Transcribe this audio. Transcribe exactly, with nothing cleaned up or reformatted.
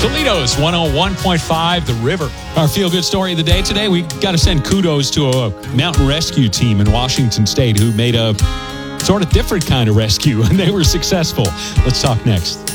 Toledo's one oh one point five, The River. Our feel-good story of the day today, we got to send kudos to a mountain rescue team in Washington State who made a sort of different kind of rescue, and they were successful. Let's talk next.